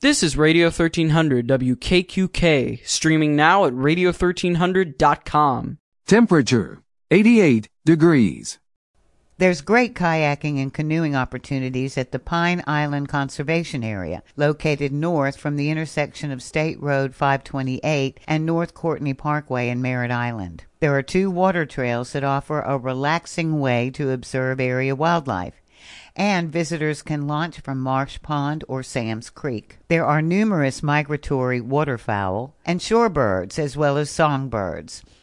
This is Radio 1300 WKQK, streaming now at radio1300.com. Temperature, 88 degrees. There's great kayaking and canoeing opportunities at the Pine Island Conservation Area, located north from the intersection of State Road 528 and North Courtney Parkway in Merritt Island. There are 2 water trails that offer a relaxing way to observe area wildlife, and visitors can launch from Marsh Pond or Sam's Creek. There are numerous migratory waterfowl and shorebirds as well as songbirds.